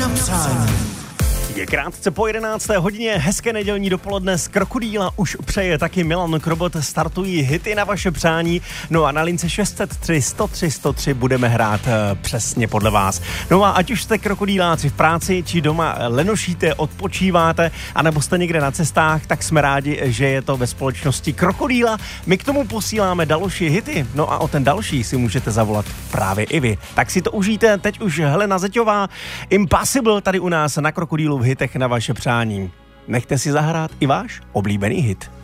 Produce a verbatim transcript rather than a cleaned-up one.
na přání. Je krátce po jedenácté hodině, hezké nedělní dopoledne z Krokodýla už přeje taky Milan Krobot, startují hity na vaše přání, no a na lince šest set tři sto tři sto tři budeme hrát uh, přesně podle vás. No a ať už jste krokodýláci v práci, či doma lenošíte, odpočíváte, anebo jste někde na cestách, tak jsme rádi, že je to ve společnosti Krokodýla. My k tomu posíláme další hity, no a o ten další si můžete zavolat právě i vy. Tak si to užijte, teď už Helena Zeťová, Impossible tady u nás na Krokodýlu v hitech na vaše přání. Nechte si zahrát i váš oblíbený hit.